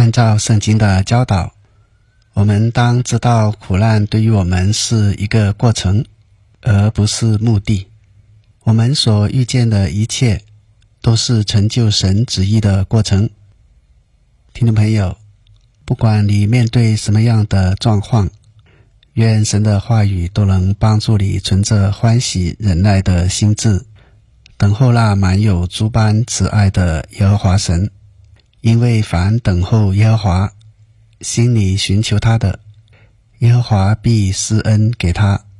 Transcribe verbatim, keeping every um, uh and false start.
按照圣经的教导，我们当知道苦难对于我们是一个过程，而不是目的。我们所遇见的一切都是成就神旨意的过程。听众朋友，不管你面对什么样的状况，愿神的话语都能帮助你存着欢喜忍耐的心志，等候那满有诸般慈爱的耶和华神。因为凡等候耶和华，心里寻求他的，耶和华必施恩给他。